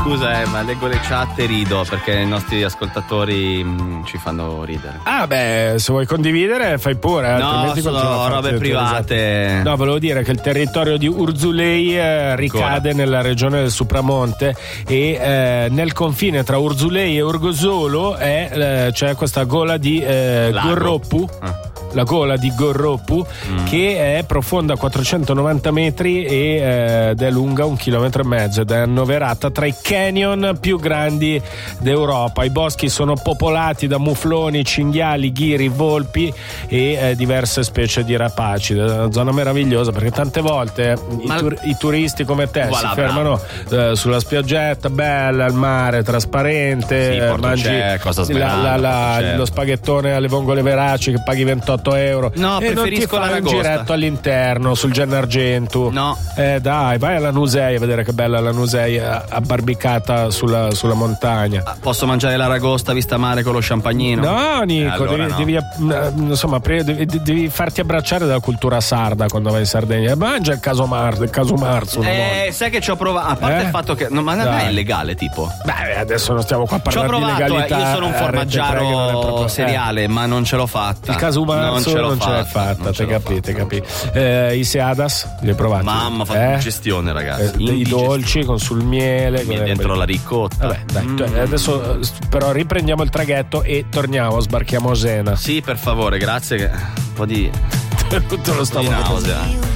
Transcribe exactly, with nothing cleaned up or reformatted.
scusa, eh, ma leggo le chat e rido perché i nostri ascoltatori mh, ci fanno ridere. Ah, beh, se vuoi condividere, fai pure. No, sono robe private. No, volevo dire che il territorio di Urzulei eh, ricade Ancora. nella regione del Supramonte e eh, nel confine tra Urzulei e Orgosolo è, eh, c'è questa gola di eh, Gorroppu. Ah. La gola di Gorroppu mm. che è profonda quattrocentonovanta metri e, eh, ed è lunga un chilometro e mezzo ed è annoverata tra i canyon più grandi d'Europa. I boschi sono popolati da mufloni, cinghiali, ghiri, volpi e eh, diverse specie di rapaci. È una zona meravigliosa perché tante volte i, tur- i turisti come te voilà, si fermano eh, sulla spiaggetta bella, il mare trasparente, sì, eh, mangi la, la, la, lo spaghettone alle vongole veraci che paghi ventotto euro. No, e preferisco non ti la un giretto all'interno sul Gennargentu. No. Eh dai, vai alla Nusei a vedere che bella la Nusei abbarbicata sulla, sulla montagna. Posso mangiare l'aragosta vista mare con lo champagnino? No, Nico, eh, allora devi, no. devi insomma devi, devi farti abbracciare dalla cultura sarda quando vai in Sardegna. Mangia il caso Mar, il caso Marzo. Eh, sai che ci ho provato, a parte eh? il fatto che no, ma non è illegale tipo. Beh, adesso non stiamo qua a parlare provato, di legalità. Eh, io sono un formaggiaro seriale, eh. ma non ce l'ho fatta. Il caso Marzo non ce, non ce l'hai fatta, te capite, capite. Eh, I Seadas li hai provati? Mamma, fa eh? indigestione, ragazzi. Eh, I dolci con sul miele, con dentro la ricotta. Vabbè, dai, mm. adesso però riprendiamo il traghetto e torniamo, sbarchiamo a Zena. Sì, per favore, grazie. Un po' di tutto lo nausea.